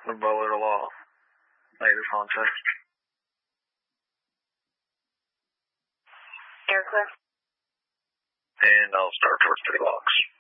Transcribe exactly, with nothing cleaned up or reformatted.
the bow at aloft. Later contact. Air clear. And I'll start towards three locks.